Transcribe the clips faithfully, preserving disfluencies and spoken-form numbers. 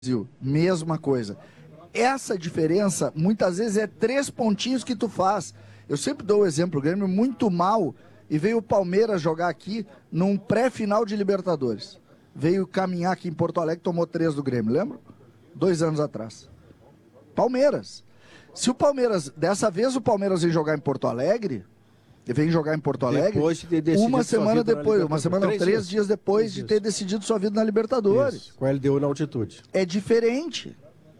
Brasil, mesma coisa. Essa diferença, muitas vezes, é três pontinhos que tu faz. Eu sempre dou o exemplo, o Grêmio muito mal, e veio o Palmeiras jogar aqui num pré-final de Libertadores. Veio caminhar aqui em Porto Alegre, tomou três do Grêmio, lembra? Dois anos atrás. Palmeiras. Se o Palmeiras, dessa vez o Palmeiras vem jogar em Porto Alegre, vem jogar em Porto Alegre, de uma semana depois, uma semana, três, três dias, dias depois de ter decidido sua vida na Libertadores. Isso, com a L D U na altitude. É diferente,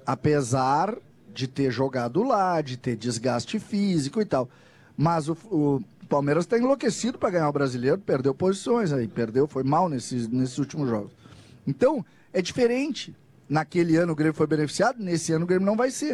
apesar de ter jogado lá, de ter desgaste físico e tal. Mas o, o Palmeiras está enlouquecido para ganhar o Brasileiro, perdeu posições aí, perdeu, foi mal nesses, nesses últimos jogos. Então, é diferente. Naquele ano o Grêmio foi beneficiado, nesse ano o Grêmio não vai ser.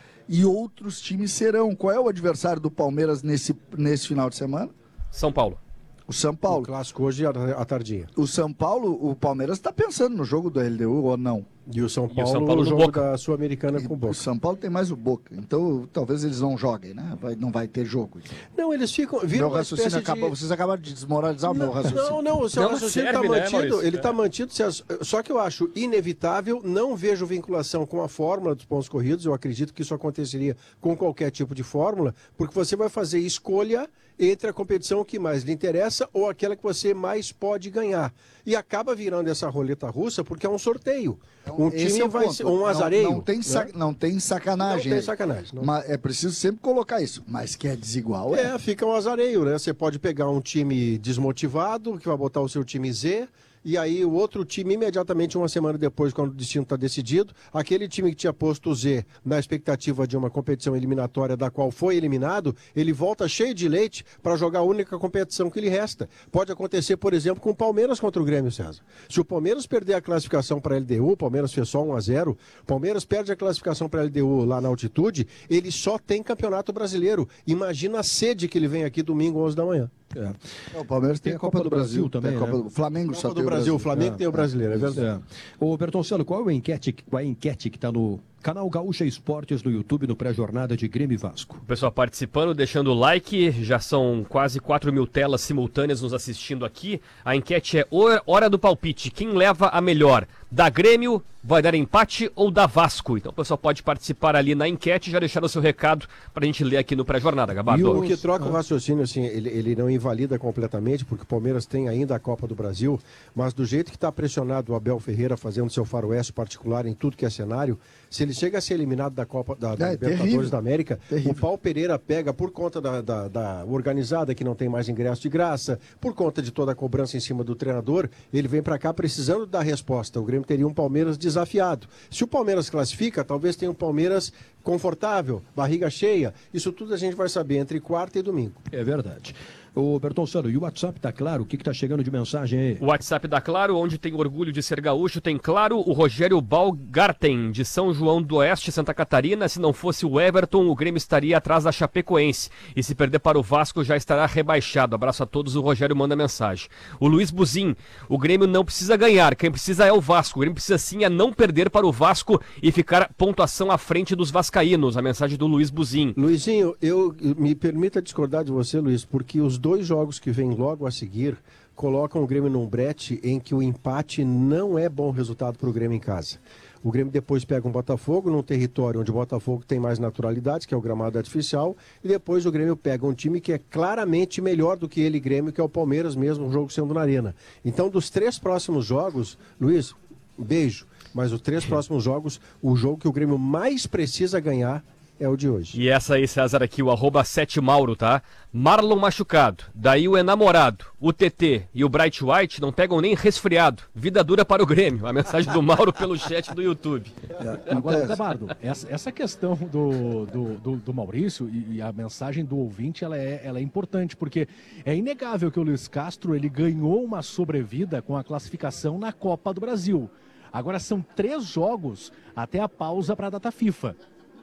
E outros times serão. Qual é o adversário do Palmeiras nesse, nesse final de semana? São Paulo. O São Paulo. O clássico hoje à tardinha. O São Paulo, o Palmeiras está pensando no jogo do L D U ou não? E o São Paulo, e o São Paulo no jogo Boca. da Sul-Americana com o Boca. O São Paulo tem mais o Boca, então talvez eles não joguem, né? Vai, não vai ter jogo. Não, eles ficam... Viram meu raciocínio acabou, de... Vocês acabaram de desmoralizar não, o meu raciocínio. Não, não, o seu não raciocínio está serve, mantido, né, ele está mantido, só que eu acho inevitável, não vejo vinculação com a fórmula dos pontos corridos, eu acredito que isso aconteceria com qualquer tipo de fórmula, porque você vai fazer escolha entre a competição que mais lhe interessa ou aquela que você mais pode ganhar. E acaba virando essa roleta russa porque é um sorteio. Então, um time é vai ser um azareio. Não, não, tem, sa né? não tem sacanagem. Não tem sacanagem. Não. Mas é preciso sempre colocar isso. Mas que é desigual, é. É, fica um azareio, né? Você pode pegar um time desmotivado, que vai botar o seu time Z, e aí o outro time, imediatamente uma semana depois, quando o destino está decidido, aquele time que tinha posto o Z na expectativa de uma competição eliminatória da qual foi eliminado, ele volta cheio de leite para jogar a única competição que lhe resta. Pode acontecer, por exemplo, com o Palmeiras contra o Grêmio, César. Se o Palmeiras perder a classificação para a L D U, o Palmeiras fez só um a zero, o Palmeiras perde a classificação para a L D U lá na altitude, ele só tem Campeonato Brasileiro. Imagina a sede que ele vem aqui domingo, onze da manhã. É. O Palmeiras tem, tem a Copa, Copa do, do Brasil, Brasil também. Tem a Copa né? do... O Flamengo Copa só do tem o Brasil. Brasil. O Flamengo é. tem o brasileiro, é verdade. É. Ô, Bertoncello, qual é a enquete, qual é a enquete que está no canal Gaúcha Esportes no YouTube, no pré-jornada de Grêmio e Vasco? O pessoal participando, deixando o like, já são quase quatro mil telas simultâneas nos assistindo aqui. A enquete é hora do palpite. Quem leva a melhor? Da Grêmio, vai dar empate ou da Vasco? Então o pessoal pode participar ali na enquete e já deixar o seu recado para a gente ler aqui no pré-jornada, Gabardo. O que troca ah. o raciocínio, assim, ele, ele não invalida completamente, porque o Palmeiras tem ainda a Copa do Brasil, mas do jeito que está pressionado o Abel Ferreira fazendo seu faroeste particular em tudo que é cenário, se ele chega a ser eliminado da Copa da, da é, Libertadores terrível. da América, terrível. o Paulo Pereira pega por conta da, da, da organizada que não tem mais ingresso de graça, por conta de toda a cobrança em cima do treinador, ele vem para cá precisando dar resposta. O Grêmio teria um Palmeiras desafiado. Se o Palmeiras classifica, talvez tenha um Palmeiras confortável, barriga cheia. Isso tudo a gente vai saber entre quarta e domingo. É verdade. Ô Bertoncello, e o WhatsApp tá claro? O que que tá chegando de mensagem aí? O WhatsApp tá claro, onde tem orgulho de ser gaúcho, tem claro o Rogério Balgarten, de São João do Oeste, Santa Catarina. Se não fosse o Everton, o Grêmio estaria atrás da Chapecoense. E se perder para o Vasco, já estará rebaixado. Abraço a todos, o Rogério manda mensagem. O Luiz Buzin, o Grêmio não precisa ganhar, quem precisa é o Vasco. O Grêmio precisa sim é não perder para o Vasco e ficar pontuação à frente dos vascaínos. A mensagem do Luiz Buzin. Luizinho, eu me permita discordar de você, Luiz, porque os dois jogos que vêm logo a seguir colocam o Grêmio num brete em que o empate não é bom resultado para o Grêmio em casa. O Grêmio depois pega um Botafogo num território onde o Botafogo tem mais naturalidade, que é o gramado artificial, e depois o Grêmio pega um time que é claramente melhor do que ele, Grêmio, que é o Palmeiras mesmo, um jogo sendo na arena. Então, dos três próximos jogos, Luiz, beijo, mas os três próximos jogos, o jogo que o Grêmio mais precisa ganhar é o de hoje. E essa aí, César, aqui, o arroba sete Mauro, tá? Marlon machucado, daí o enamorado, o T T e o Bright White não pegam nem resfriado. Vida dura para o Grêmio. A mensagem do Mauro pelo chat do YouTube. É, agora, Gabardo, essa, essa questão do, do, do, do Maurício e, e a mensagem do ouvinte, ela é, ela é importante, porque é inegável que o Luiz Castro ele ganhou uma sobrevida com a classificação na Copa do Brasil. Agora são três jogos até a pausa para a data FIFA.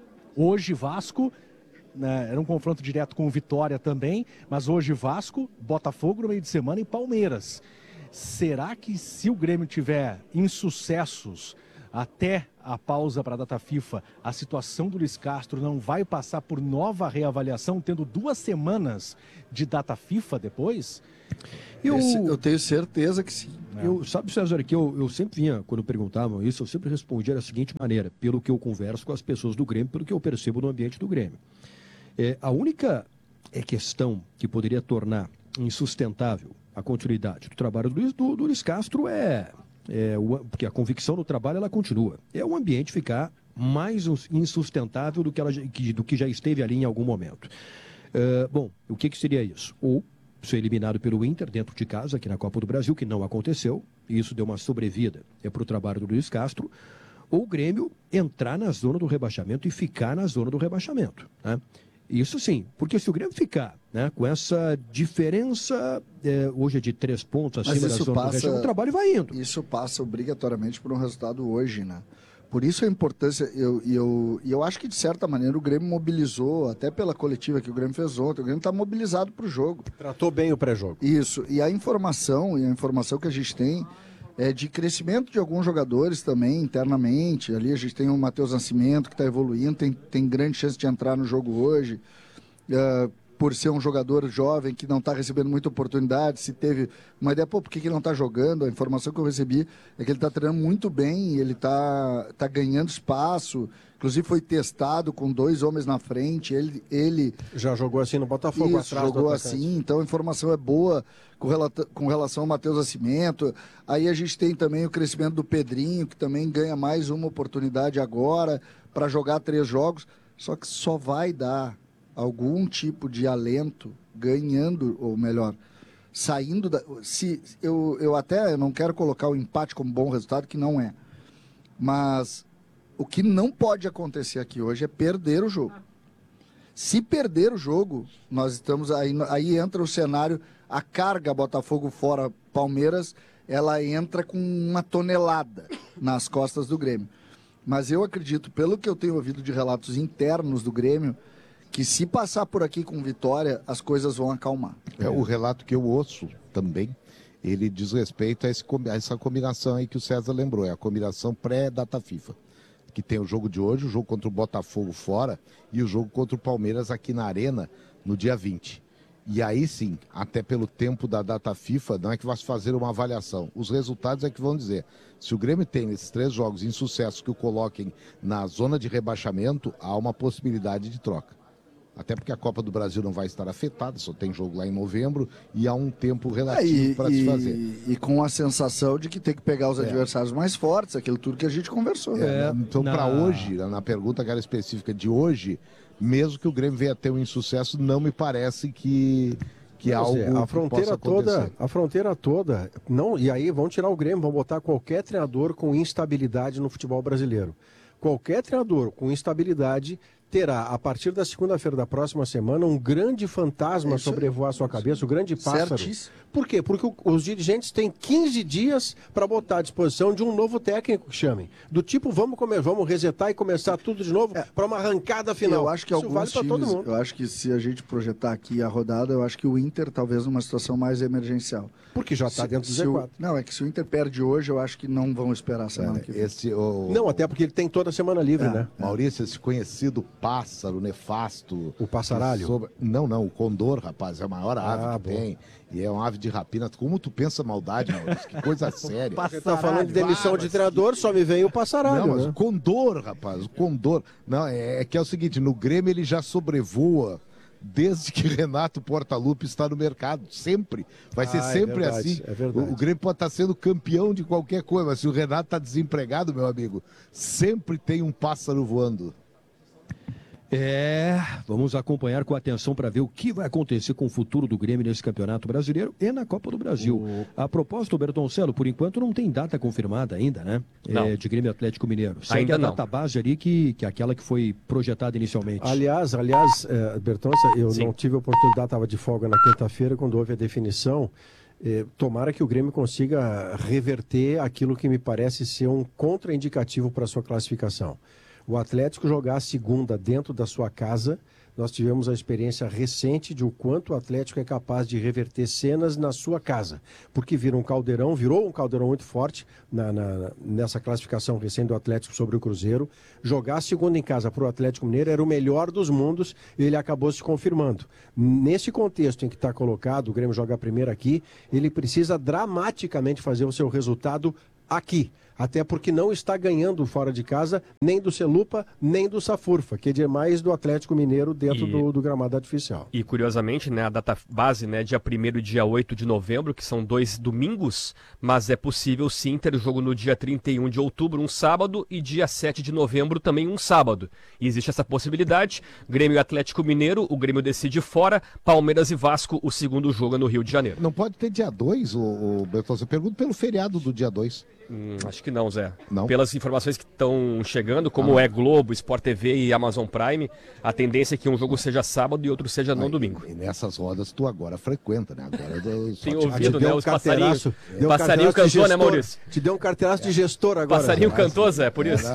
Hoje Vasco, né, era um confronto direto com o Vitória também, mas hoje Vasco, Botafogo no meio de semana e Palmeiras. Será que se o Grêmio tiver insucessos até a pausa para a data FIFA, a situação do Luiz Castro não vai passar por nova reavaliação, tendo duas semanas de data FIFA depois? Eu, eu tenho certeza que sim. Eu, sabe, César, que eu, eu sempre vinha, quando perguntavam isso, eu sempre respondia da seguinte maneira, pelo que eu converso com as pessoas do Grêmio, pelo que eu percebo no ambiente do Grêmio. É, a única é, questão que poderia tornar insustentável a continuidade do trabalho do Luiz, do, do Luiz Castro é, é o, porque a convicção do trabalho ela continua. É o ambiente ficar mais insustentável do que, ela, que, do que já esteve ali em algum momento. É, bom, o que, que seria isso? Ou ser eliminado pelo Inter dentro de casa, aqui na Copa do Brasil, que não aconteceu, e isso deu uma sobrevida é para o trabalho do Luiz Castro, ou o Grêmio entrar na zona do rebaixamento e ficar na zona do rebaixamento, né? Isso sim, porque se o Grêmio ficar, né, com essa diferença, é, hoje é de três pontos acima da zona passa, do rebaixamento, o trabalho vai indo. Isso passa obrigatoriamente por um resultado hoje, né? Por isso a importância, e eu, eu, eu acho que de certa maneira o Grêmio mobilizou, até pela coletiva que o Grêmio fez ontem, o Grêmio está mobilizado para o jogo. Tratou bem o pré-jogo. Isso, e a informação, e a informação que a gente tem é de crescimento de alguns jogadores também, internamente. Ali a gente tem o Matheus Nascimento que está evoluindo, tem, tem grande chance de entrar no jogo hoje. Uh, por ser um jogador jovem que não está recebendo muita oportunidade, se teve uma ideia, pô, por que, que ele não está jogando? A informação que eu recebi é que ele está treinando muito bem, ele está tá ganhando espaço, inclusive foi testado com dois homens na frente, ele... ele já jogou assim no Botafogo, isso, atrás jogou do assim, então a informação é boa com, relata, com relação ao Matheus Nascimento. Aí a gente tem também o crescimento do Pedrinho, que também ganha mais uma oportunidade agora para jogar três jogos, só que só vai dar algum tipo de alento ganhando, ou melhor, saindo da... Se, eu, eu até não quero colocar o empate como bom resultado, que não é. Mas o que não pode acontecer aqui hoje é perder o jogo. Se perder o jogo, nós estamos aí, aí entra o cenário, a carga Botafogo fora Palmeiras, ela entra com uma tonelada nas costas do Grêmio. Mas eu acredito, pelo que eu tenho ouvido de relatos internos do Grêmio, que se passar por aqui com vitória, as coisas vão acalmar. É, o relato que eu ouço também, ele diz respeito a, esse, a essa combinação aí que o César lembrou, é a combinação pré-data FIFA, que tem o jogo de hoje, o jogo contra o Botafogo fora e o jogo contra o Palmeiras aqui na Arena no dia vinte. E aí sim, até pelo tempo da data FIFA, não é que vai se fazer uma avaliação. Os resultados é que vão dizer. Se o Grêmio tem esses três jogos insucessos que o coloquem na zona de rebaixamento, há uma possibilidade de troca. Até porque a Copa do Brasil não vai estar afetada, só tem jogo lá em novembro e há um tempo relativo é, para se fazer. E com a sensação de que tem que pegar os é. adversários mais fortes, aquilo tudo que a gente conversou. É, né? Então, na... para hoje, na pergunta que era específica de hoje, mesmo que o Grêmio venha a ter um insucesso, não me parece que... que é algo é, a fronteira toda, a fronteira toda, não, e aí vão tirar o Grêmio, vão botar qualquer treinador com instabilidade no futebol brasileiro. Qualquer treinador com instabilidade terá, a partir da segunda-feira da próxima semana, um grande fantasma é sobrevoar a sua cabeça, o grande pássaro. Certíssimo. Por quê? Porque o, os dirigentes têm quinze dias para botar à disposição de um novo técnico que chamem. Do tipo, vamos, comer, vamos resetar e começar tudo de novo é. para uma arrancada final. Eu acho que Isso alguns vale times, todo mundo. Eu acho que se a gente projetar aqui a rodada, eu acho que o Inter talvez numa situação mais emergencial. Porque já está dentro do Z quatro. O, não, é que se o Inter perde hoje, eu acho que não vão esperar a semana é, que vem. Esse, o... Não, até porque ele tem toda a semana livre, é, né? Maurício, esse conhecido pássaro nefasto. O passaralho? Sobre... Não, não, o condor, rapaz, é a maior ave ah, que bom. tem. E é uma ave de rapina. Como tu pensa maldade, Maurício? Que coisa séria. Você tá falando de demissão de treinador, só me vem o passaralho. Não, mas né? o condor, rapaz, o condor. Não, é, é que é o seguinte, no Grêmio ele já sobrevoa desde que Renato Portaluppi está no mercado, sempre. Vai ser ah, sempre é verdade, assim. É verdade. O, o Grêmio pode estar sendo campeão de qualquer coisa, mas se o Renato está desempregado, meu amigo, sempre tem um pássaro voando. É, vamos acompanhar com atenção para ver o que vai acontecer com o futuro do Grêmio nesse Campeonato Brasileiro e na Copa do Brasil. O... A propósito, Bertoncello, por enquanto não tem data confirmada ainda, né? É, de Grêmio Atlético Mineiro. Segue ainda a não. data base ali que, que é aquela que foi projetada inicialmente. Aliás, aliás, é, Bertoncello, eu Sim. não tive a oportunidade, estava de folga na quinta-feira quando houve a definição. É, tomara que o Grêmio consiga reverter aquilo que me parece ser um contraindicativo para a sua classificação. O Atlético jogar a segunda dentro da sua casa, nós tivemos a experiência recente de o quanto o Atlético é capaz de reverter cenas na sua casa, porque vira um caldeirão, virou um caldeirão muito forte na, na, nessa classificação recente do Atlético sobre o Cruzeiro. Jogar a segunda em casa para o Atlético Mineiro era o melhor dos mundos e ele acabou se confirmando. Nesse contexto em que está colocado, o Grêmio joga a primeira aqui, ele precisa dramaticamente fazer o seu resultado aqui. Até porque não está ganhando fora de casa nem do Celupa, nem do Safurfa, que é demais do Atlético Mineiro dentro e, do, do gramado artificial. E curiosamente, né, a data base, né, dia primeiro e dia oito de novembro, que são dois domingos, mas é possível sim ter jogo no dia trinta e um de outubro, um sábado, e dia sete de novembro também um sábado. E existe essa possibilidade. Grêmio e Atlético Mineiro, o Grêmio decide fora, Palmeiras e Vasco, o segundo jogo é no Rio de Janeiro. Não pode ter dia dois, o, o Bertozzi? Eu pergunto pelo feriado do dia dois. Hum, acho que não, Zé. Não? Pelas informações que estão chegando, como ah. é Globo, Sport T V e Amazon Prime, a tendência é que um jogo seja sábado e outro seja no Aí, domingo. E nessas rodas tu agora frequenta, né? Agora eu só Tem te- ouvido, Te deu né? um Os passarinhos. carteiraço- deu um Passarinho carteiraço de cantou, né, gestor. Maurício? Te deu um carteiraço de gestor agora. Passarinho Zé. cantou, Zé, por isso.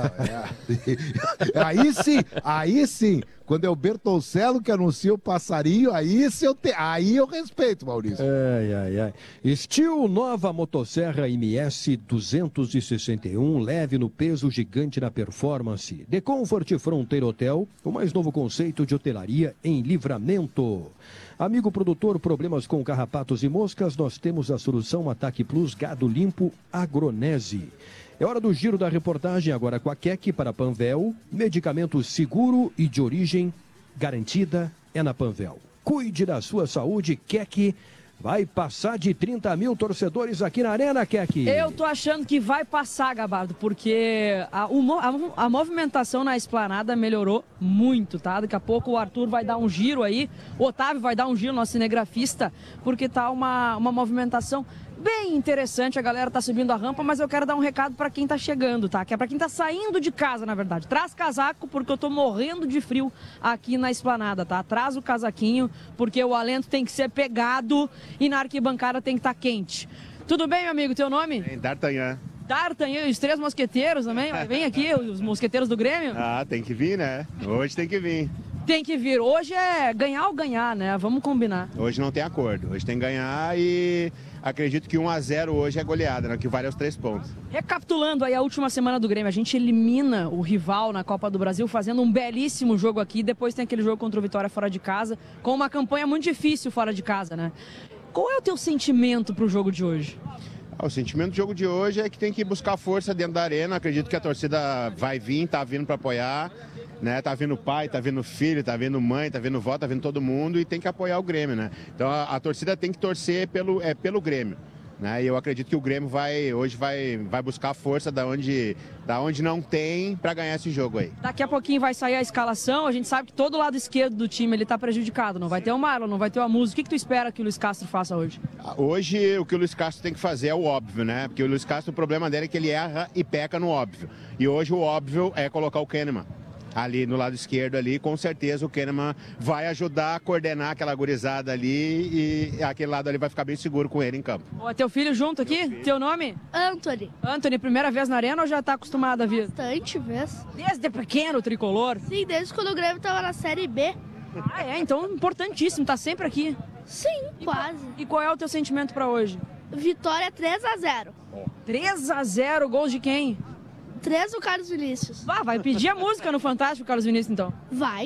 É, é. Aí sim, aí sim. Quando é o Bertoncello que anuncia o passarinho, aí, se eu, te... aí eu respeito, Maurício. Ai, ai, ai. Steel nova motosserra M S duzentos e sessenta e um, leve no peso, gigante na performance. The Comfort Frontier Hotel, o mais novo conceito de hotelaria em Livramento. Amigo produtor, problemas com carrapatos e moscas, nós temos a solução Ataque Plus Gado Limpo Agronese. É hora do giro da reportagem agora com a Keck para Panvel. Medicamento seguro e de origem garantida é na Panvel. Cuide da sua saúde, Keck. Vai passar de trinta mil torcedores aqui na Arena, Keck. Eu tô achando que vai passar, Gabardo, porque a, o mo- a, a movimentação na esplanada melhorou muito, tá? Daqui a pouco o Arthur vai dar um giro aí, o Otávio vai dar um giro, nosso cinegrafista, porque tá uma, uma movimentação bem interessante. A galera tá subindo a rampa, mas eu quero dar um recado pra quem tá chegando, tá? Que é pra quem tá saindo de casa, na verdade. Traz casaco, porque eu tô morrendo de frio aqui na esplanada, tá? Traz o casaquinho, porque o alento tem que ser pegado e na arquibancada tem que estar quente. Tudo bem, meu amigo? Teu nome? D'Artagnan. D'Artagnan e os três mosqueteiros também. Vem aqui, os mosqueteiros do Grêmio. Ah, tem que vir, né? Hoje tem que vir. Tem que vir. Hoje é ganhar ou ganhar, né? Vamos combinar. Hoje não tem acordo. Hoje tem que ganhar e acredito que um a zero hoje é goleada, né? Que vale os três pontos. Recapitulando aí a última semana do Grêmio, a gente elimina o rival na Copa do Brasil, fazendo um belíssimo jogo aqui. Depois tem aquele jogo contra o Vitória fora de casa, com uma campanha muito difícil fora de casa, né? Qual é o teu sentimento pro jogo de hoje? Ah, o sentimento do jogo de hoje é que tem que buscar força dentro da arena. Acredito que a torcida vai vir, tá vindo para apoiar, né? Tá vindo pai, tá vindo filho, tá vindo mãe, tá vindo vó, tá vindo todo mundo e tem que apoiar o Grêmio, né? Então a, a torcida tem que torcer pelo, é, pelo Grêmio. Né? E eu acredito que o Grêmio vai, hoje vai, vai buscar força da onde, da onde não tem para ganhar esse jogo aí. Daqui a pouquinho vai sair a escalação, a gente sabe que todo lado esquerdo do time ele tá prejudicado, não vai ter o Marlon, não vai ter o Amuso. O que, que tu espera que o Luiz Castro faça hoje? Hoje o que o Luiz Castro tem que fazer é o óbvio, né? Porque o Luiz Castro, o problema dele é que ele erra e peca no óbvio. E hoje o óbvio é colocar o Kahneman ali no lado esquerdo ali, com certeza o Kahneman vai ajudar a coordenar aquela gurizada ali e aquele lado ali vai ficar bem seguro com ele em campo. Ó, é teu filho junto aqui? Teu nome? Anthony. Anthony, primeira vez na arena ou já tá acostumado a vir? Bastante vez. Desde pequeno, tricolor? Sim, desde quando o Grêmio tava na Série B. Ah, é? Então importantíssimo, tá sempre aqui. Sim, quase. E qual é o teu sentimento pra hoje? Vitória três a zero. três a zero, gols de quem? três do Carlos Vinícius. Ah, vai pedir a música no Fantástico, Carlos Vinícius, então. Vai.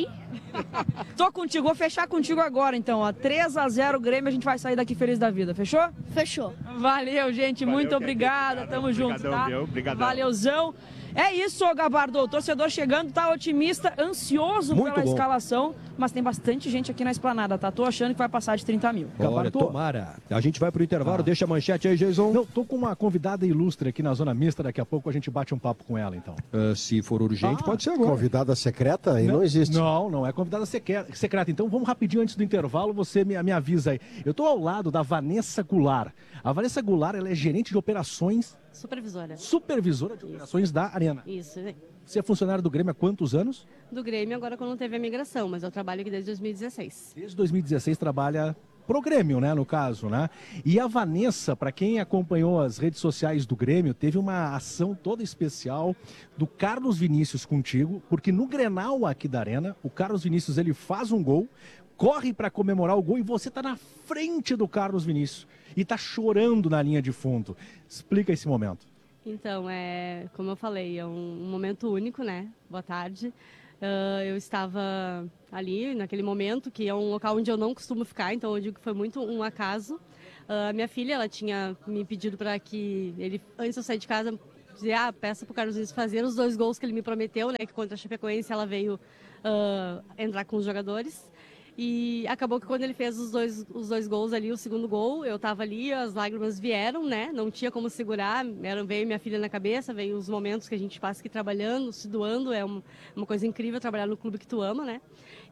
Tô contigo, vou fechar contigo agora, então, ó. três a zero Grêmio, a gente vai sair daqui feliz da vida, fechou? Fechou. Valeu, gente, Valeu, muito Keck. obrigada, Obrigado. tamo junto, Obrigadão, tá? viu? Obrigadão. Valeuzão. É isso, ô Gabardo, o torcedor chegando, tá otimista, ansioso Muito pela bom. escalação, mas tem bastante gente aqui na esplanada, tá? Tô achando que vai passar de trinta mil. Olha, Gabardo. tomara. A gente vai pro intervalo, Ah. deixa a manchete aí, Jason. Não, tô com uma convidada ilustre aqui na Zona Mista, daqui a pouco a gente bate um papo com ela, então. Ah, se for urgente, Ah, pode ser agora. Convidada secreta aí não, existe. Não, não é convidada seque- secreta. Então vamos rapidinho antes do intervalo, você me, me avisa aí. Eu tô ao lado da Vanessa Goulart. A Vanessa Goulart, ela é gerente de operações, Supervisora. supervisora de operações da Arena. Isso, é. Você é funcionário do Grêmio há quantos anos? Do Grêmio agora quando teve a migração, mas eu trabalho aqui desde dois mil e dezesseis. Desde dois mil e dezesseis trabalha pro Grêmio, né, no caso, né? E a Vanessa, para quem acompanhou as redes sociais do Grêmio, teve uma ação toda especial do Carlos Vinícius contigo, porque no Grenal aqui da Arena, o Carlos Vinícius ele faz um gol, corre para comemorar o gol e você tá na frente do Carlos Vinícius e tá chorando na linha de fundo. Explica esse momento. Então, é, como eu falei, é um, um momento único, né? Boa tarde. Uh, eu estava ali naquele momento, que é um local onde eu não costumo ficar, então eu digo que foi muito um acaso. Uh, minha filha, ela tinha me pedido para que ele, antes de eu sair de casa, dizer, ah, peça para o Carlos Vinícius fazer os dois gols que ele me prometeu, né? Que contra a Chapecoense ela veio uh, entrar com os jogadores. E acabou que quando ele fez os dois, os dois gols ali, o segundo gol, eu estava ali, as lágrimas vieram, né? Não tinha como segurar, era, veio minha filha na cabeça, veio os momentos que a gente passa aqui trabalhando, se doando, é uma, uma coisa incrível trabalhar no clube que tu ama, né?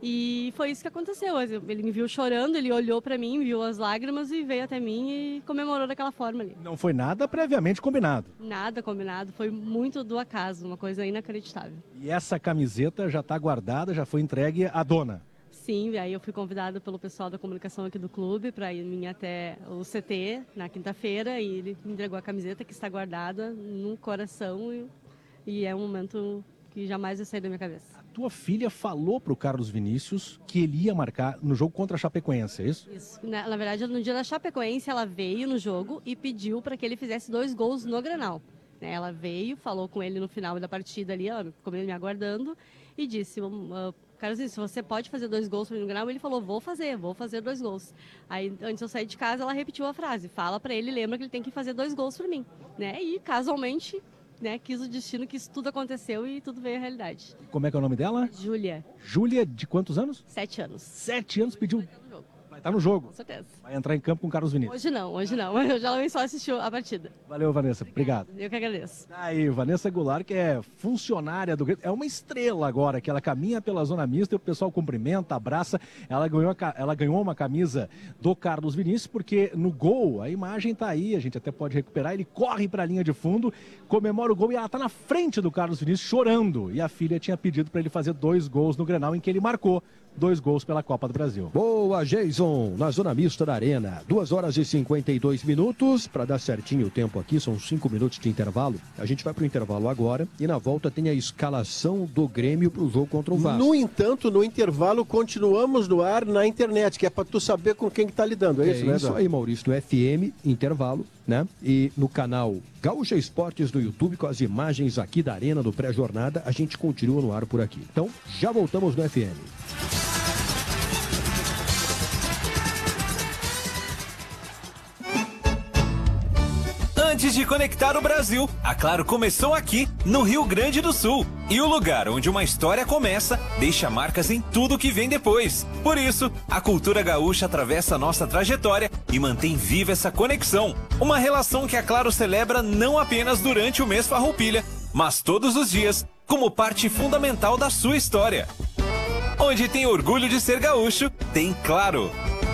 E foi isso que aconteceu, ele me viu chorando, ele olhou para mim, viu as lágrimas e veio até mim e comemorou daquela forma ali. Não foi nada previamente combinado. Nada combinado, foi muito do acaso, uma coisa inacreditável. E essa camiseta já está guardada, já foi entregue à dona? Sim, aí eu fui convidada pelo pessoal da comunicação aqui do clube para ir até o C T na quinta-feira e ele me entregou a camiseta que está guardada no coração e, e é um momento que jamais vai sair da minha cabeça. A tua filha falou para o Carlos Vinícius que ele ia marcar no jogo contra a Chapecoense, é isso? Isso. Na, na verdade, no dia da Chapecoense, ela veio no jogo e pediu para que ele fizesse dois gols no Grenal. Ela veio, falou com ele no final da partida ali, ó, ficou me aguardando e disse... Uh, Carlos, se você pode fazer dois gols para mim no Grenal, ele falou, vou fazer, vou fazer dois gols. Aí, antes de eu sair de casa, ela repetiu a frase, fala para ele, lembra que ele tem que fazer dois gols para mim, né? E, casualmente, né, quis o destino que isso tudo aconteceu e tudo veio à realidade. Como é que é o nome dela? Júlia. Júlia, de quantos anos? Sete anos. Sete anos, pediu... Vai estar no jogo. Com certeza. Vai entrar em campo com o Carlos Vinícius. Hoje não, hoje não. Eu já só assisti a partida. Valeu, Vanessa. Obrigado. Eu que agradeço. Aí, Vanessa Goulart, que é funcionária do Grêmio, é uma estrela agora, que ela caminha pela zona mista e o pessoal cumprimenta, abraça. Ela ganhou, ela ganhou uma camisa do Carlos Vinícius, porque no gol, a imagem tá aí, a gente até pode recuperar, ele corre para a linha de fundo, comemora o gol e ela tá na frente do Carlos Vinícius chorando. E a filha tinha pedido para ele fazer dois gols no Grenal, em que ele marcou dois gols pela Copa do Brasil. Boa, Jason, na zona mista da Arena. duas horas e cinquenta e dois minutos. Para dar certinho o tempo aqui, são cinco minutos de intervalo. A gente vai para o intervalo agora e na volta tem a escalação do Grêmio para o jogo contra o Vasco. No entanto, no intervalo, continuamos no ar na internet, que é para tu saber com quem que tá lidando, é, é isso, né? Isso aí, Maurício, no F M, intervalo, né? E no canal Gaúcha Esportes do YouTube, com as imagens aqui da Arena do pré-jornada, a gente continua no ar por aqui. Então, já voltamos no F M. Antes de conectar o Brasil, a Claro começou aqui, no Rio Grande do Sul. E o lugar onde uma história começa, deixa marcas em tudo que vem depois. Por isso, a cultura gaúcha atravessa a nossa trajetória e mantém viva essa conexão. Uma relação que a Claro celebra não apenas durante o mês Farroupilha, mas todos os dias, como parte fundamental da sua história. Onde tem orgulho de ser gaúcho, tem Claro.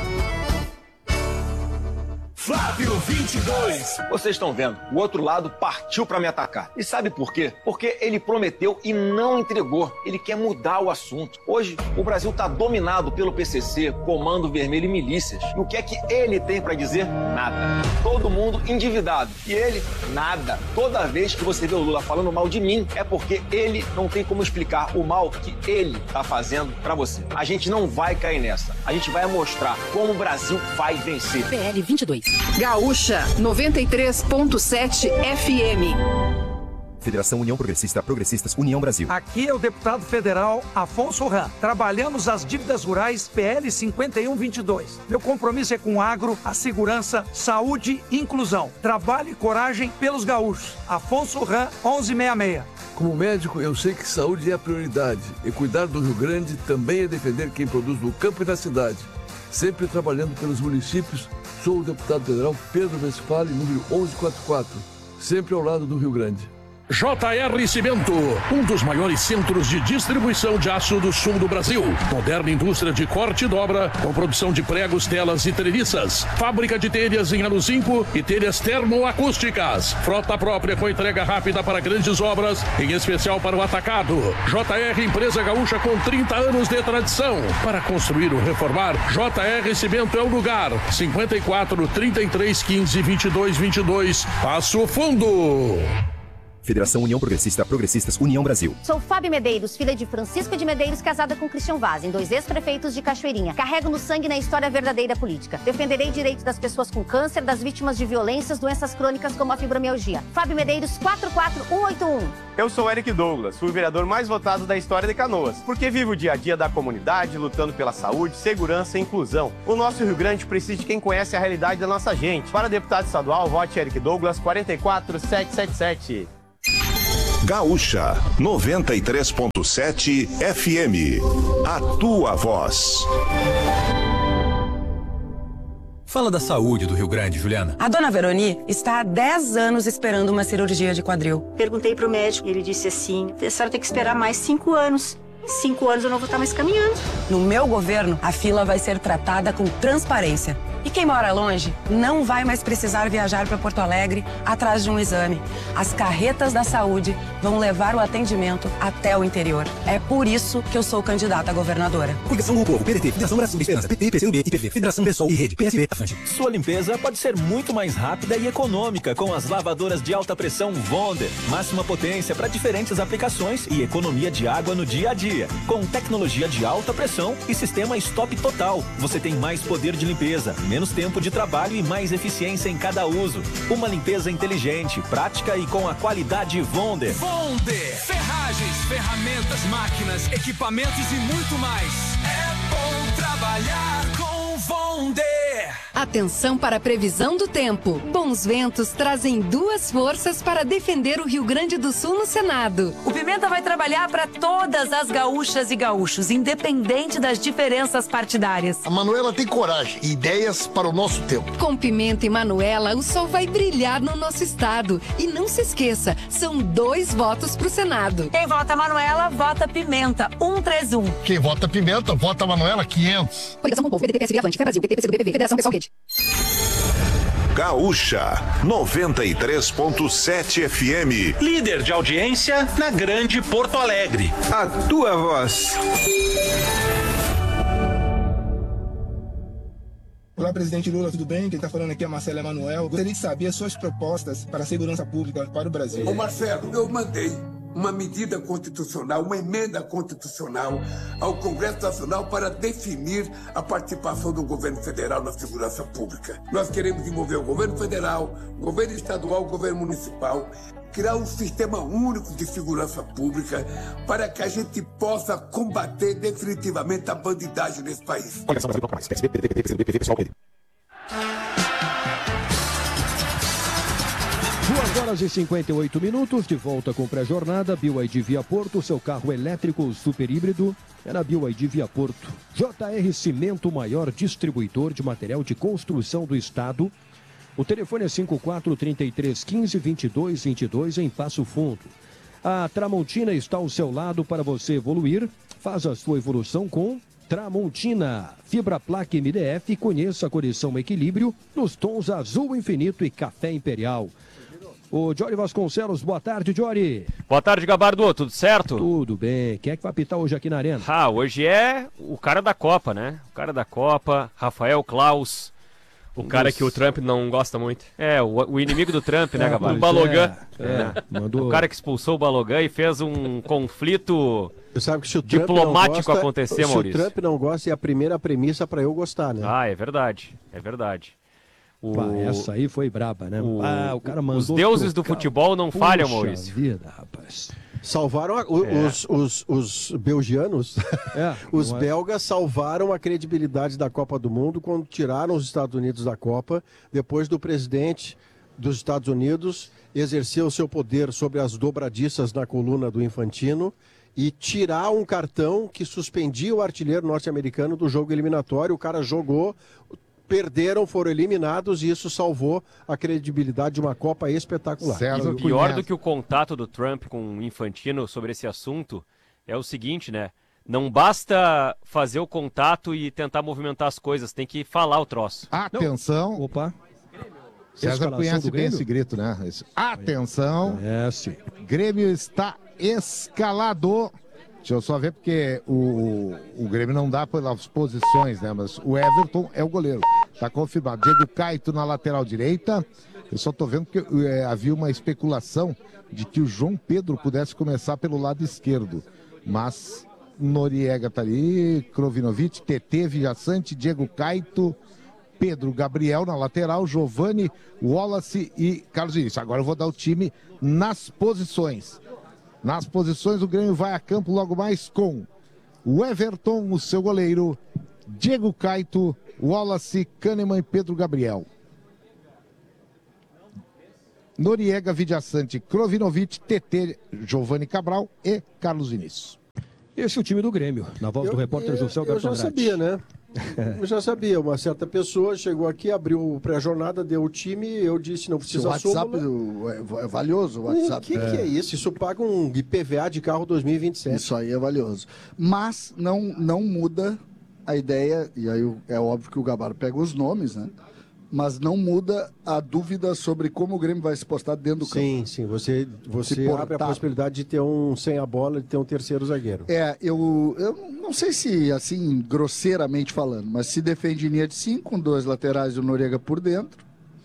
Flávio vinte e dois. Vocês estão vendo, o outro lado partiu para me atacar. E sabe por quê? Porque ele prometeu e não entregou. Ele quer mudar o assunto. Hoje, o Brasil está dominado pelo P C C, Comando Vermelho e milícias. E o que é que ele tem para dizer? Nada. Todo mundo endividado. E ele, nada. Toda vez que você vê o Lula falando mal de mim, é porque ele não tem como explicar o mal que ele está fazendo para você. A gente não vai cair nessa. A gente vai mostrar como o Brasil vai vencer. P L vinte e dois. Gaúcha noventa e três ponto sete F M. Federação União Progressista, Progressistas, União Brasil. Aqui é o deputado federal Afonso Ram. Trabalhamos as dívidas rurais P L cinquenta e um vinte e dois. Meu compromisso é com o agro, a segurança, saúde e inclusão. Trabalho e coragem pelos gaúchos. Afonso Ram, onze sessenta e seis. Como médico, eu sei que saúde é a prioridade. E cuidar do Rio Grande também é defender quem produz no campo e na cidade. Sempre trabalhando pelos municípios, sou o deputado federal Pedro Westphalen, número onze quarenta e quatro. Sempre ao lado do Rio Grande. J R Cimento, um dos maiores centros de distribuição de aço do sul do Brasil. Moderna indústria de corte e dobra, com produção de pregos, telas e treliças. Fábrica de telhas em aluzinco e telhas termoacústicas. Frota própria com entrega rápida para grandes obras, em especial para o atacado. J R, empresa gaúcha com trinta anos de tradição. Para construir ou reformar, J R Cimento é o lugar. cinquenta e quatro, trinta e três, quinze, vinte e dois, vinte e dois. Passo Fundo. Federação União Progressista, Progressistas, União Brasil. Sou Fábio Medeiros, filha de Francisco de Medeiros, casada com Christian Vaz, em dois ex-prefeitos de Cachoeirinha. Carrego no sangue na história verdadeira política. Defenderei direitos das pessoas com câncer, das vítimas de violências, doenças crônicas como a fibromialgia. Fábio Medeiros, quatro quatro um oito um. Eu sou Eric Douglas, fui o vereador mais votado da história de Canoas, porque vivo o dia a dia da comunidade, lutando pela saúde, segurança e inclusão. O nosso Rio Grande precisa de quem conhece a realidade da nossa gente. Para deputado estadual, vote Eric Douglas, quatro quatro sete sete sete. Gaúcha noventa e três ponto sete F M. A tua voz. Fala da saúde do Rio Grande, Juliana. A dona Veroni está há dez anos esperando uma cirurgia de quadril. Perguntei pro médico e ele disse assim: a senhora tem que esperar mais cinco anos. Cinco anos eu não vou estar mais caminhando. No meu governo, a fila vai ser tratada com transparência. E quem mora longe não vai mais precisar viajar para Porto Alegre atrás de um exame. As carretas da saúde vão levar o atendimento até o interior. É por isso que eu sou candidata a governadora. Coligação do Povo, P D T, Federação Brasil da Esperança, P T, P C do B, I P V, Federação Pessoal e Rede, P S B, Afante. Sua limpeza pode ser muito mais rápida e econômica com as lavadoras de alta pressão Wonder. Máxima potência para diferentes aplicações e economia de água no dia a dia. Com tecnologia de alta pressão e sistema stop total, você tem mais poder de limpeza, menos tempo de trabalho e mais eficiência em cada uso. Uma limpeza inteligente, prática e com a qualidade Wonder. Wonder! Ferragens, ferramentas, máquinas, equipamentos e muito mais. É bom trabalhar com Wonder! Atenção para a previsão do tempo. Bons ventos trazem duas forças para defender o Rio Grande do Sul no Senado. O Pimenta vai trabalhar para todas as gaúchas e gaúchos, independente das diferenças partidárias. A Manuela tem coragem e ideias para o nosso tempo. Com Pimenta e Manuela, o sol vai brilhar no nosso estado. E não se esqueça, são dois votos para o Senado. Quem vota Manuela, vota Pimenta, um três um. Quem vota Pimenta, vota Manuela, quinhentos. Coligação com o Povo, P D T, P S B, Avante, Fé Brasil, P T, P C do B, P V, Federação Pessoal Rede. Gaúcha noventa e três ponto sete F M. Líder de audiência na Grande Porto Alegre. A tua voz. Olá, presidente Lula, tudo bem? Quem está falando aqui é Marcelo Emanuel. Gostaria de saber as suas propostas para a segurança pública para o Brasil. Ô Marcelo, eu mandei uma medida constitucional, uma emenda constitucional ao Congresso Nacional para definir a participação do governo federal na segurança pública. Nós queremos envolver o governo federal, o governo estadual, o governo municipal, criar um sistema único de segurança pública para que a gente possa combater definitivamente a bandidagem nesse país. duas horas e cinquenta e oito minutos, de volta com pré-jornada, B Y D Via Porto, seu carro elétrico super híbrido, é na B Y D Via Porto. J R Cimento, o maior distribuidor de material de construção do estado. O telefone é cinco quatro, trinta e três, quinze, vinte e dois, vinte e dois, em Passo Fundo. A Tramontina está ao seu lado para você evoluir. Faz a sua evolução com Tramontina. Fibra Plaque M D F, conheça a coleção Equilíbrio nos tons azul infinito e café imperial. O Jory Vasconcelos, boa tarde, Jory. Boa tarde, Gabardo, tudo certo? Tudo bem. Quem é que vai apitar hoje aqui na Arena? Ah, hoje é o cara da Copa, né? O cara da Copa, Rafael Klaus. O cara Nossa. que o Trump não gosta muito. É, o, o inimigo do Trump, né, é, Gabardo? O Balogan. É, é, mandou... O cara que expulsou o Balogan e fez um conflito sabe que se o diplomático gosta, acontecer, se Maurício. Se o Trump não gosta, é a primeira premissa para eu gostar, né? Ah, é verdade. É verdade. O... Pá, essa aí foi braba, né? O... Ah, o cara mandou Os deuses tocar. do futebol não Puxa falham, Maurício. Vida, rapaz. Salvaram a, o, é. os, os, os belgianos, é, os belgas salvaram a credibilidade da Copa do Mundo quando tiraram os Estados Unidos da Copa, depois do presidente dos Estados Unidos exercer o seu poder sobre as dobradiças na coluna do Infantino e tirar um cartão que suspendia o artilheiro norte-americano do jogo eliminatório. O cara jogou, perderam, foram eliminados e isso salvou a credibilidade de uma Copa espetacular. E pior do que o contato do Trump com o Infantino sobre esse assunto é o seguinte, né? Não basta fazer o contato e tentar movimentar as coisas, tem que falar o troço. Atenção. Não. Opa. César Escalação conhece do bem Grêmio? esse grito, né? Esse, atenção. Conhece. Grêmio está escalado. Deixa eu só ver, porque o, o Grêmio não dá pelas posições, né? Mas o Everton é o goleiro. Tá confirmado. Diego Caito na lateral direita. Eu só tô vendo que é, havia uma especulação de que o João Pedro pudesse começar pelo lado esquerdo. Mas Noriega tá ali, Krovinovic, T T, Vijaçante, Diego Caito, Pedro Gabriel na lateral, Giovani, Wallace e Carlos Vinícius. Agora eu vou dar o time nas posições. Nas posições, o Grêmio vai a campo logo mais com o Everton, o seu goleiro, Diego Caito, Wallace, Kahneman e Pedro Gabriel. Noriega, Vijaçante, Krovinovic, T T, Giovani Cabral e Carlos Vinícius. Esse é o time do Grêmio, na voz Eu- do repórter eu- José Eu Alberto já Andrade. sabia, né? Eu já sabia. Uma certa pessoa chegou aqui, abriu o pré-jornada, deu o time, eu disse, não precisa Seu WhatsApp súmula. é, é valioso, o WhatsApp. O que, que é isso? Isso paga um I P V A de carro dois mil e vinte e sete. Isso aí é valioso. Mas não, não muda a ideia, e aí é óbvio que o Gabardo pega os nomes, né? Mas não muda a dúvida sobre como o Grêmio vai se postar dentro do campo. Sim, sim. Você, você Se portar. abre a possibilidade de ter um sem a bola, de ter um terceiro zagueiro. É, eu, eu não sei se, assim, grosseiramente falando, mas se defende em linha de cinco, com dois laterais e o Noriega por dentro.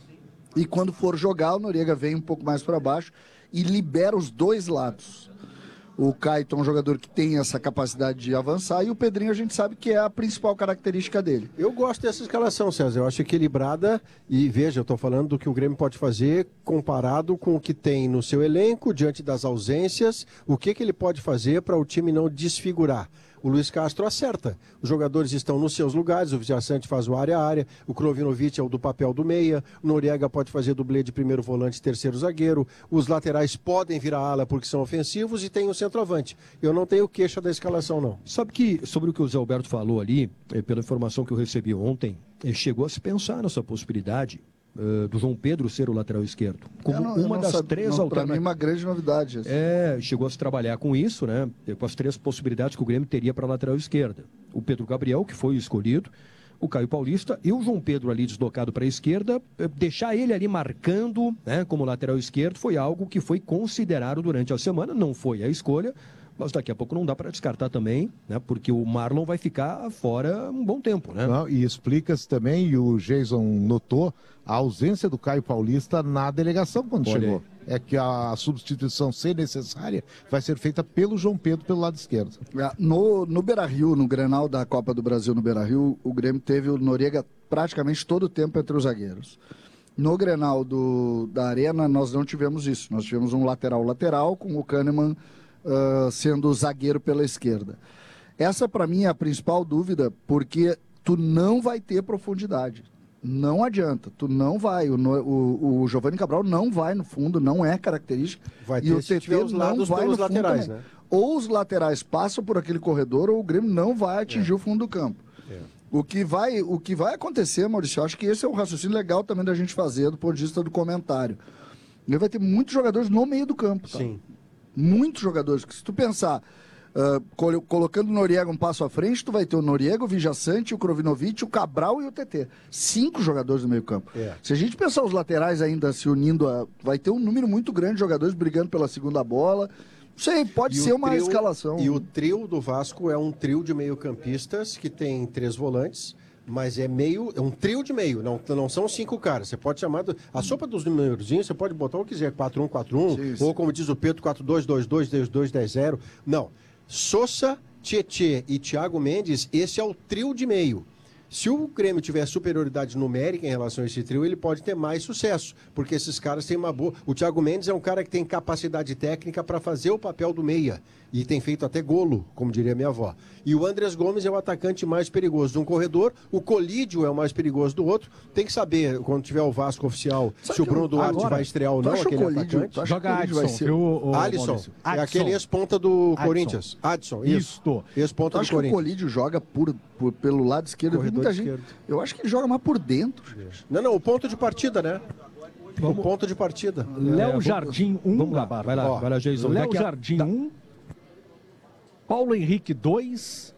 E quando for jogar, o Noriega vem um pouco mais para baixo e libera os dois lados. O Caio é um jogador que tem essa capacidade de avançar e o Pedrinho a gente sabe que é a principal característica dele. Eu gosto dessa escalação, César. Eu acho equilibrada e, veja, eu estou falando do que o Grêmio pode fazer comparado com o que tem no seu elenco, diante das ausências, o que, que ele pode fazer para o time não desfigurar. O Luiz Castro acerta. Os jogadores estão nos seus lugares, o Vijaçante faz o área a área, o Krovinovic é o do papel do meia, o Noriega pode fazer dublê de primeiro volante e terceiro zagueiro, os laterais podem virar ala porque são ofensivos e tem o centroavante. Eu não tenho queixa da escalação, não. Sabe que, sobre o que o Zé Alberto falou ali, eh, pela informação que eu recebi ontem, eh, chegou a se pensar nessa possibilidade eh, do João Pedro ser o lateral esquerdo. Como Eu não- eu uma não das sabe- três não, pra alternativas. mim, uma grande novidade. isso. É, chegou a se trabalhar com isso, né? Com as três possibilidades que o Grêmio teria para a lateral esquerda. O Pedro Gabriel, que foi o escolhido, o Caio Paulista e o João Pedro ali deslocado para a esquerda. eh, Deixar ele ali marcando, né, como lateral esquerdo foi algo que foi considerado durante a semana. Não foi a escolha, mas daqui a pouco não dá para descartar também, né? Porque o Marlon vai ficar fora um bom tempo, né? Não, e explica-se também, e o Jason notou, a ausência do Caio Paulista na delegação quando Olha chegou. É que a substituição, se necessária, vai ser feita pelo João Pedro pelo lado esquerdo. É, No, no Beira-Rio, no Grenal da Copa do Brasil no Beira-Rio, o Grêmio teve o Noriega praticamente todo o tempo entre os zagueiros. No Grenal do, da Arena, nós não tivemos isso. Nós tivemos um lateral-lateral com o Kahneman ah, sendo zagueiro pela esquerda. Essa, para mim, é a principal dúvida, porque tu não vai ter profundidade. Não adianta, tu não vai. O, No- o, o Giovani Cabral não vai no fundo, não é característica. Vai e ter o se T tiver T os não lados vai pelos no fundo laterais, também. né? Ou os laterais passam por aquele corredor, ou o Grêmio não vai atingir o fundo do campo. O que, vai, o que vai acontecer, Maurício, eu acho que esse é um raciocínio legal também da gente fazer do ponto de vista do comentário. Ele vai ter muitos jogadores no meio do campo. Tá? Sim. Muitos jogadores. Que se tu pensar, ah, colo- colocando o Noriega um passo à frente, tu vai ter o Noriega, o Vijaçante, o Krovinovic, o Cabral e o T T. Cinco jogadores no meio campo. É. Se a gente pensar os laterais ainda se unindo, a- vai ter um número muito grande de jogadores brigando pela segunda bola. Não sei, pode E ser o uma trio- escalação. E o trio do Vasco é um trio de meio-campistas que tem três volantes, mas é meio, é um trio de meio, não, não são cinco caras. Você pode chamar. Do, a sopa dos numerozinhos, você pode botar o que quiser, quatro um quatro um, Sim, sim. ou como diz o Pedro, quatro dois dois dois dois dois dez zero. Não. Sousa, Tietê e Thiago Mendes, esse é o trio de meio. Se o Grêmio tiver superioridade numérica em relação a esse trio, ele pode ter mais sucesso, porque esses caras têm uma boa... O Thiago Mendes é um cara que tem capacidade técnica para fazer o papel do meia, e tem feito até golo, como diria minha avó. E o Andrés Gomes é o atacante mais perigoso de um corredor, o Colídio é o mais perigoso do outro. Tem que saber, quando tiver o Vasco oficial, Sabe se o que Bruno eu- Duarte agora, vai estrear ou tu não, acha o aquele Colídio- atacante. tu acha Joga que o Colídio vai Adson, ser- viu, ô, Alisson, Maurício? é Adson. aquele ex-ponta do Adson. Corinthians. Adson, isso. Isto. Ex-ponta Tu do acha que o Corinthians. Colídio joga por, por- pelo lado esquerdo Corredor. muita gente. Esquerdo. Eu acho que ele joga mais por dentro. Não, não, o ponto de partida, né? Vamos. O ponto de partida. Léo é, Jardim um. Vamos lá, vai lá, Ó, vai lá, Jason. Léo Jardim um. Paulo Henrique dois.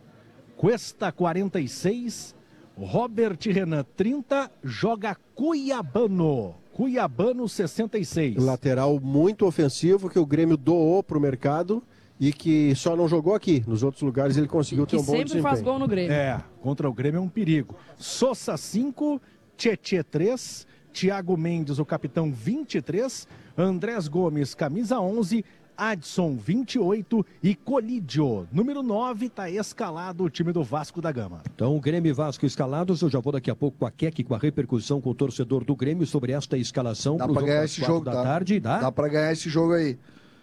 Cuesta quarenta e seis. Robert Renan trinta. Joga Cuiabano. Cuiabano sessenta e seis. Lateral muito ofensivo que o Grêmio doou pro mercado e que só não jogou aqui. Nos outros lugares ele conseguiu ter um bom desempenho. sempre faz gol no Grêmio. É, contra o Grêmio é um perigo. Sosa cinco, Tietê três, Thiago Mendes, o capitão, vinte e três, Andrés Gomes, camisa onze, Adson, vinte e oito e Colídio, número nove, está escalado o time do Vasco da Gama. Então, Grêmio e Vasco escalados, eu já vou daqui a pouco com a Keck, com a repercussão com o torcedor do Grêmio sobre esta escalação. Dá para ganhar esse jogo, da tá? tarde, dá? Dá para ganhar esse jogo aí.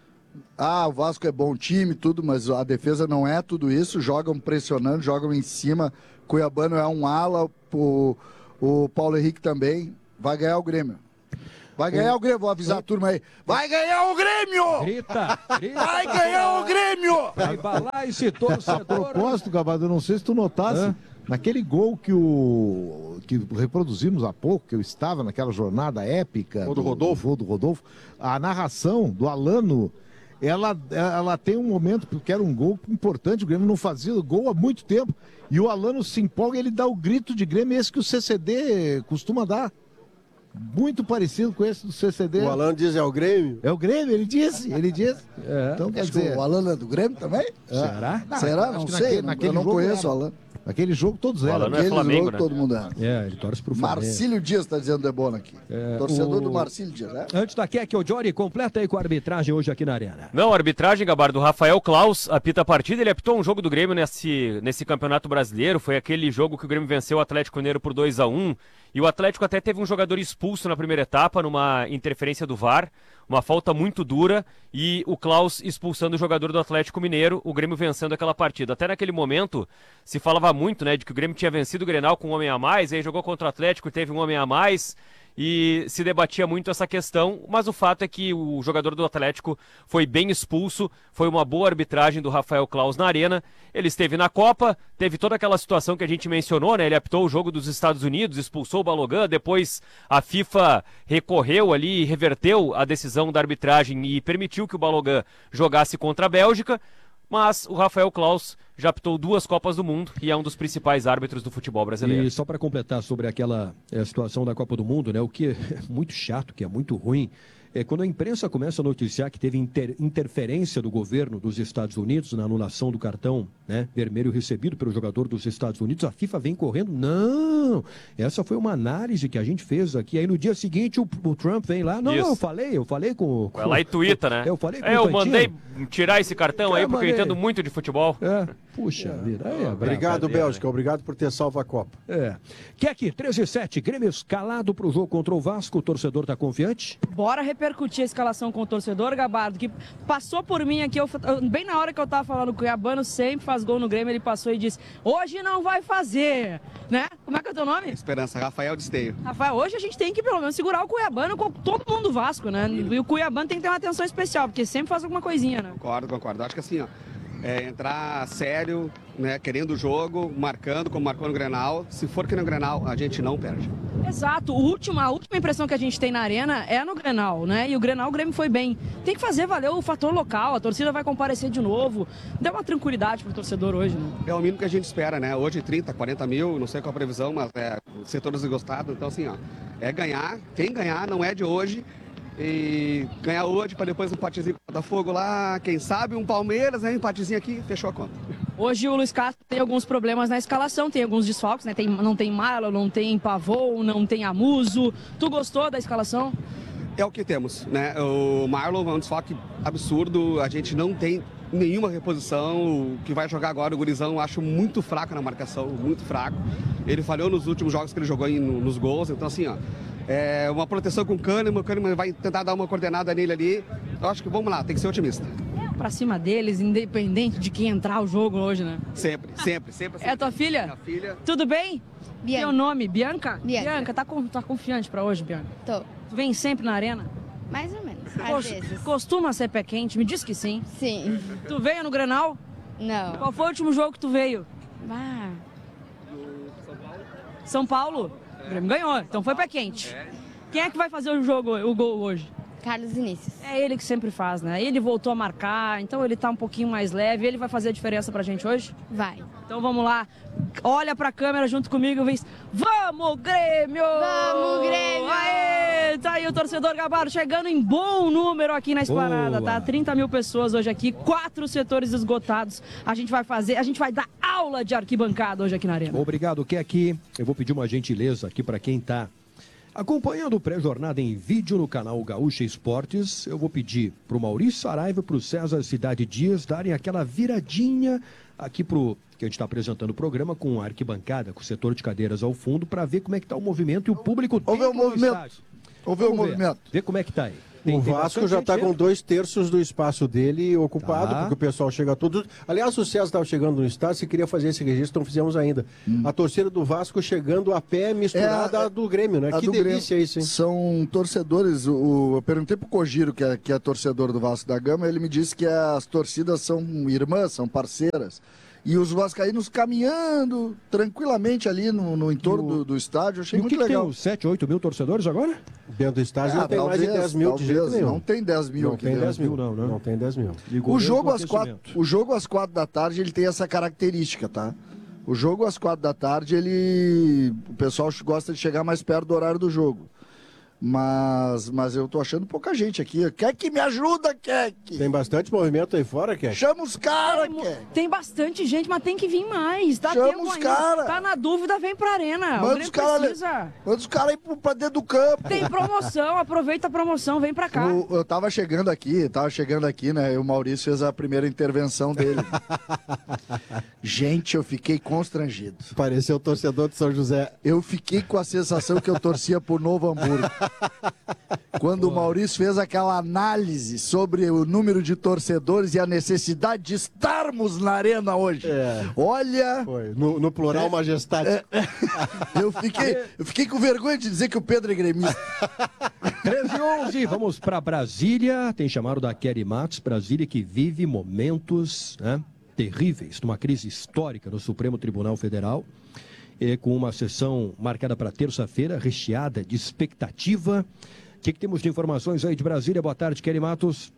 Ah, o Vasco é bom time, tudo, mas a defesa não é tudo isso, jogam pressionando, jogam em cima, Cuiabano é um ala, o, o Paulo Henrique também, vai ganhar o Grêmio. Vai ganhar o Grêmio, vou avisar a turma aí. Vai ganhar o Grêmio! Grita, grita. Vai ganhar o Grêmio! Vai embalar esse torcedor. A propósito, Gabado, eu não sei se tu notasse, Hã? naquele gol que o que reproduzimos há pouco, que eu estava naquela jornada épica do, do Rodolfo, do, do Rodolfo, a narração do Alano, ela, ela tem um momento, porque era um gol importante, o Grêmio não fazia gol há muito tempo, e o Alano se empolga, ele dá o grito de Grêmio, esse que o C C D costuma dar. Muito parecido com esse do C C D. O Alano diz é o Grêmio? É o Grêmio, ele disse, ele disse. É. Então quer dizer... O Alano é do Grêmio também? É. Será? Não, Será? Não sei, naquele, naquele eu não conheço o Alano. Naquele jogo todos eram. Naquele é Flamengo, jogo né? todo mundo era. É, ele torce pro Flamengo. Marcílio Dias está dizendo de bola aqui. É, Torcedor o... do Marcílio Dias, né? Antes da Keck, o Jory, completa aí com a arbitragem hoje aqui na Arena. Não, a arbitragem, Gabardo, do Rafael Klaus apita a partida, ele apitou um jogo do Grêmio nesse, nesse Campeonato Brasileiro, foi aquele jogo que o Grêmio venceu o Atlético Mineiro por dois a um, e o Atlético até teve um jogador expulso na primeira etapa, numa interferência do V A R, uma falta muito dura, e o Klaus expulsando o jogador do Atlético Mineiro, o Grêmio vencendo aquela partida. Até naquele momento, se falava muito, né, de que o Grêmio tinha vencido o Grenal com um homem a mais, aí jogou contra o Atlético e teve um homem a mais, e se debatia muito essa questão, mas o fato é que o jogador do Atlético foi bem expulso, foi uma boa arbitragem do Rafael Klaus na Arena, ele esteve na Copa, teve toda aquela situação que a gente mencionou, né, ele apitou o jogo dos Estados Unidos, expulsou o Balogun, depois a FIFA recorreu ali e reverteu a decisão da arbitragem e permitiu que o Balogun jogasse contra a Bélgica, mas o Rafael Klaus já apitou duas Copas do Mundo e é um dos principais árbitros do futebol brasileiro. E só para completar sobre aquela é, situação da Copa do Mundo, né, o que é muito chato, que é muito ruim, é quando a imprensa começa a noticiar que teve inter, interferência do governo dos Estados Unidos na anulação do cartão, né, vermelho recebido pelo jogador dos Estados Unidos, a FIFA vem correndo. Não! Essa foi uma análise que a gente fez aqui. Aí no dia seguinte o, o Trump vem lá. Não, não, eu falei, eu falei com... com Vai lá e tuita, né? Eu falei com é, o eu mandei tirar esse cartão é, aí porque mandei. eu entendo muito de futebol. É, puxa vida. É, obrigado, Bélgica. Obrigado por ter salvo a Copa. É. Keck, treze e sete, Grêmio escalado pro jogo contra o Vasco. O torcedor tá confiante? Bora repercutir a escalação com o torcedor, Gabardo, que passou por mim aqui, eu, bem na hora que eu tava falando, o Cuiabano sempre faz gol no Grêmio, ele passou e disse, hoje não vai fazer, né? Como é que é o teu nome? Esperança, Rafael Desteio. Rafael, hoje a gente tem que pelo menos segurar o Cuiabano com todo mundo do Vasco, né? E o Cuiabano tem que ter uma atenção especial, porque sempre faz alguma coisinha, né? Concordo, concordo. Acho que assim, ó, é entrar sério, né, querendo o jogo, marcando como marcou no Grenal. Se for que no Grenal, a gente não perde. Exato. O último, a última impressão que a gente tem na Arena é no Grenal, né? E o Grenal, o Grêmio foi bem. Tem que fazer valer o fator local, a torcida vai comparecer de novo. Dá uma tranquilidade pro torcedor hoje, né? É o mínimo que a gente espera, né? Hoje trinta, quarenta mil, não sei qual a previsão, mas é setor desgostado. Então assim, ó, é ganhar. Quem ganhar não é de hoje. E ganhar hoje para depois um empatezinho com o Botafogo lá, quem sabe um Palmeiras, né? Um empatezinho aqui, fechou a conta. Hoje o Luiz Castro tem alguns problemas na escalação, tem alguns desfalques, né? Tem, não tem Marlon, não tem Pavon, não tem Amuso. Tu gostou da escalação? É o que temos, né? O Marlon é um desfalque absurdo, a gente não tem nenhuma reposição. O que vai jogar agora, o gurizão, eu acho muito fraco na marcação, muito fraco. Ele falhou nos últimos jogos que ele jogou em, nos gols, então assim, ó. É uma proteção com o Kahneman, o Kahneman vai tentar dar uma coordenada nele ali. Eu acho que, vamos lá, tem que ser otimista. É pra cima deles, independente de quem entrar o jogo hoje, né? Sempre, sempre, sempre. sempre. É a tua filha? Minha filha. Tudo bem? Bianca. Teu nome, Bianca? Bianca. Bianca, tá, com, tá confiante pra hoje, Bianca? Tô. Tu vem sempre na Arena? Mais ou menos, às Cos, vezes. Costuma ser pé quente? Me diz que sim. Sim. Tu veio no Grenal? Não. Qual foi o último jogo que tu veio? Ah, São Paulo? O Grêmio ganhou, então foi pé quente. Quem é que vai fazer o jogo, o gol hoje? Carlos Vinícius. É ele que sempre faz, né? Ele voltou a marcar, então ele tá um pouquinho mais leve. Ele vai fazer a diferença pra gente hoje? Vai. Então vamos lá. Olha pra câmera junto comigo e vem. Vamos, Grêmio! Vamos, Grêmio! Aê! Tá aí o torcedor Gabardo chegando em bom número aqui na Esplanada, Boa. tá? trinta mil pessoas hoje aqui, quatro setores esgotados. A gente vai fazer, a gente vai dar aula de arquibancada hoje aqui na Arena. Obrigado, que aqui eu vou pedir uma gentileza aqui para quem está acompanhando o pré-jornada em vídeo no canal Gaúcha Esportes. Eu vou pedir para o Maurício Saraiva e para o César Cidade Dias darem aquela viradinha aqui pro que a gente está apresentando o programa com a arquibancada, com o setor de cadeiras ao fundo, para ver como é que está o movimento e o público Ouve o movimento. Ouve o movimento. Ver como é que está aí. Tem, o Vasco já está com dois terços do espaço dele ocupado, Tá. porque o pessoal chega todo. Aliás, o César estava chegando no estádio, se queria fazer esse registro, não fizemos ainda. Hum. A torcida do Vasco chegando a pé misturada É, à do Grêmio, né? A Que do delícia Grêmio. isso, hein? São torcedores. O, eu perguntei pro Cogiro, que é, que é torcedor do Vasco da Gama, ele me disse que as torcidas são irmãs, são parceiras. E os vascaínos caminhando tranquilamente ali no, no entorno do, do estádio. Achei E o muito que, que tem legal. uns sete, oito mil torcedores agora? Dentro do estádio não Ah, tem mais de talvez, dez mil de jeito talvez, nenhum. Não tem dez mil Não aqui tem dentro. dez mil, não, né? Não tem dez mil. O jogo, às quatro, o jogo às quatro da tarde ele tem essa característica, tá? O jogo às quatro da tarde, ele. O pessoal gosta de chegar mais perto do horário do jogo. Mas, mas eu tô achando pouca gente aqui. Quer que me ajuda, Keck? Tem bastante movimento aí fora, Keck? Chama os caras, Tem, Keck. tem bastante gente, mas tem que vir mais. Dá Chama tempo os ainda. cara. Tá na dúvida, vem pra Arena. o Manda Grêmio os caras precisa. manda os caras ir pra dentro do campo. Tem promoção, aproveita a promoção, vem pra cá. O- eu tava chegando aqui, tava chegando aqui, né? E o Maurício fez a primeira intervenção dele. Gente, eu fiquei constrangido. Pareceu o torcedor de São José. Eu fiquei com a sensação que eu torcia por Novo Hamburgo. Quando o Maurício fez aquela análise sobre o número de torcedores e a necessidade de estarmos na Arena hoje. Olha... Foi. No, no plural, É, majestade. é, é. Eu, fiquei, eu fiquei com vergonha de dizer que o Pedro é gremista. treze e onze, vamos para Brasília. Tem chamado da Kelly Matos, Brasília que vive momentos, né, terríveis, numa crise histórica no Supremo Tribunal Federal, eh, com uma sessão marcada para terça-feira, recheada de expectativa. O que, que temos de informações aí de Brasília? Boa tarde, Kelly Matos.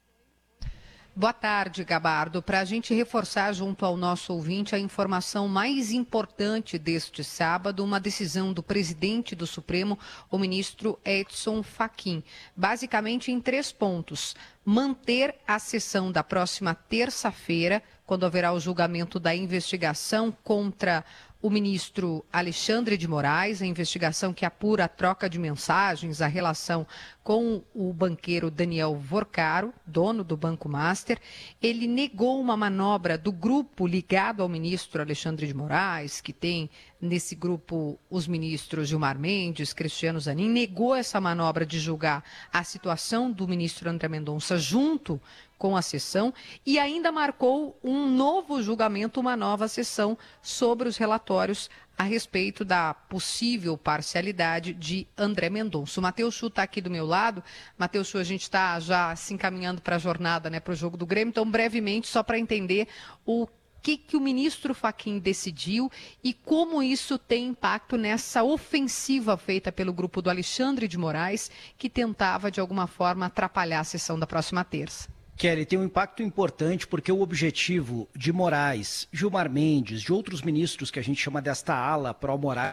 Boa tarde, Gabardo. Para a gente reforçar junto ao nosso ouvinte a informação mais importante deste sábado, uma decisão do presidente do Supremo, o ministro Edson Fachin, basicamente em três pontos. Manter a sessão da próxima terça-feira, quando haverá o julgamento da investigação contra o ministro Alexandre de Moraes, a investigação que apura a troca de mensagens, a relação com o banqueiro Daniel Vorcaro, dono do Banco Master. Ele negou uma manobra do grupo ligado ao ministro Alexandre de Moraes, que tem nesse grupo os ministros Gilmar Mendes, Cristiano Zanin, negou essa manobra de julgar a situação do ministro André Mendonça junto com a sessão e ainda marcou um novo julgamento, uma nova sessão sobre os relatórios a respeito da possível parcialidade de André Mendonça. O Matheus Chu está aqui do meu lado. Matheus Chu, a gente está já se encaminhando para a jornada, né, para o jogo do Grêmio, então brevemente, só para entender o que, que o ministro Fachin decidiu e como isso tem impacto nessa ofensiva feita pelo grupo do Alexandre de Moraes, que tentava, de alguma forma, atrapalhar a sessão da próxima terça. Kelly, tem um impacto importante porque o objetivo de Moraes, Gilmar Mendes, de outros ministros que a gente chama desta ala pró-Moraes.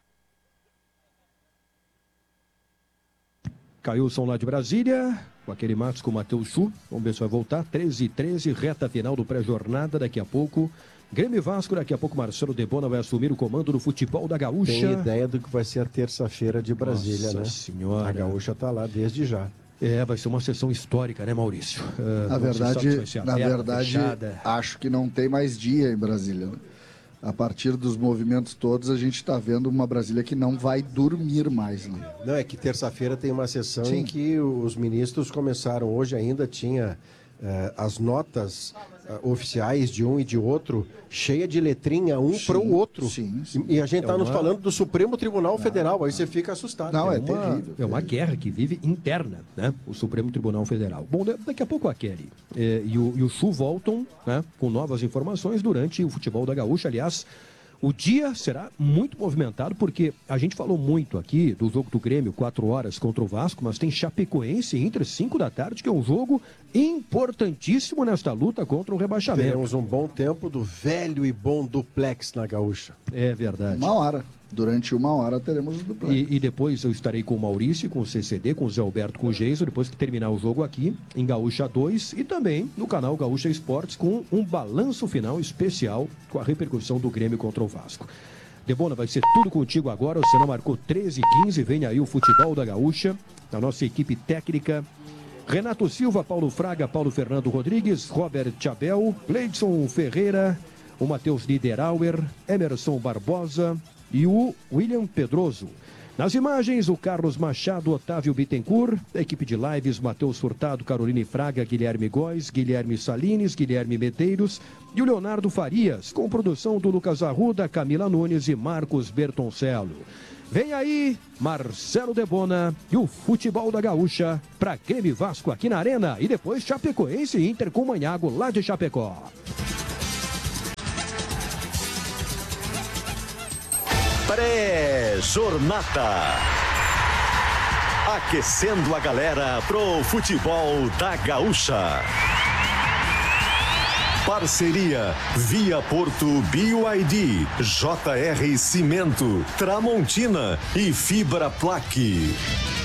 Caiu o som lá de Brasília, com aquele Matos com o Matheus Chu. Vamos ver se vai voltar. treze e treze, reta final do pré-jornada. Daqui a pouco, Grêmio e Vasco. Daqui a pouco, Marcelo Debona vai assumir o comando do futebol da Gaúcha. Tem ideia do que vai ser a terça-feira de Brasília, Nossa né? Senhora. A Gaúcha está lá desde já. É, vai ser uma sessão histórica, né, Maurício? Uh, Na não se sabe se verdade, vai ser na aberta, verdade fechada. acho que não tem mais dia em Brasília. Né? A partir dos movimentos todos, a gente está vendo uma Brasília que não vai dormir mais. Né? Não, é que terça-feira tem uma sessão Sim. em que os ministros começaram. Hoje ainda tinha eh, as notas eh, oficiais de um e de outro, cheia de letrinha, um para o outro. Sim, sim. E, e a gente É está nos uma- falando do Supremo Tribunal Federal, aí você fica assustado. Não, é, uma, terrível. É uma guerra que vive interna, né? O Supremo Tribunal Federal. Bom, da- daqui a pouco a Kelly eh, e, o, e o Chu voltam, né, com novas informações durante o futebol da Gaúcha. Aliás, O dia será muito movimentado, porque a gente falou muito aqui do jogo do Grêmio, quatro horas contra o Vasco, mas tem Chapecoense entre cinco da tarde, que é um jogo importantíssimo nesta luta contra o rebaixamento. Teremos um bom tempo do velho e bom duplex na Gaúcha. É verdade. Uma hora. Durante uma hora teremos o duplex. E, e depois eu estarei com o Maurício, com o C C D, com o Zé Alberto, com o Geiso, depois que terminar o jogo aqui, em Gaúcha dois, e também no canal Gaúcha Esportes, com um balanço final especial com a repercussão do Grêmio contra o Vasco. Debona, vai ser tudo contigo agora, você não marcou treze e quinze, vem aí o futebol da Gaúcha, da nossa equipe técnica. Renato Silva, Paulo Fraga, Paulo Fernando Rodrigues, Robert Chabel, Leidson Ferreira, o Matheus Niederauer, Emerson Barbosa e o William Pedroso. Nas imagens, o Carlos Machado, Otávio Bittencourt, a equipe de lives, Matheus Furtado, Caroline Fraga, Guilherme Góes, Guilherme Salines, Guilherme Medeiros e o Leonardo Farias, com produção do Lucas Arruda, Camila Nunes e Marcos Bertoncello. Vem aí, Marcelo Debona e o futebol da Gaúcha para Grêmio Vasco aqui na Arena e depois Chapecoense e Inter com Manhago lá de Chapecó. Pré-jornada. Aquecendo a galera pro futebol da Gaúcha. Parceria Via Porto B Y D, J R Cimento, Tramontina e Fibra Plaque.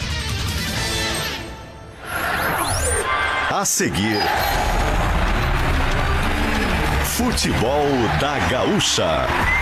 A seguir, futebol da Gaúcha.